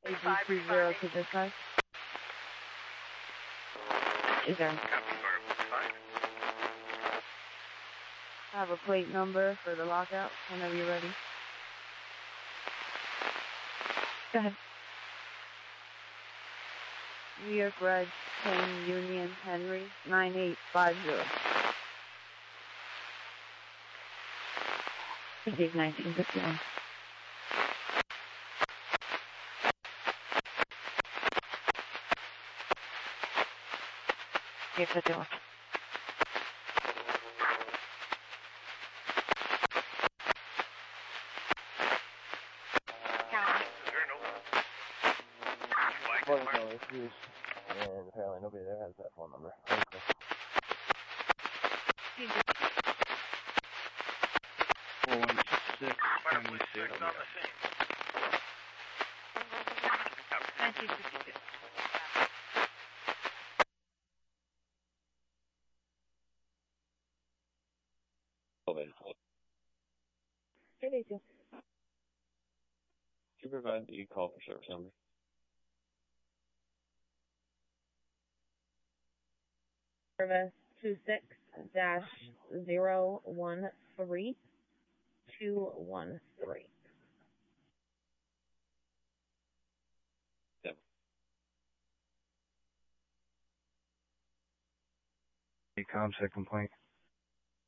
330 to this side. Is there? I have a plate number for the lockout whenever you're ready. Go ahead. New York Red, 10 Union Henry, 9850. Receive 1951. Give the door. And apparently nobody there has that phone number. Hey, Lisa. Could you provide the call for service number? Service 26-013-213. Yep. ComSec complaint.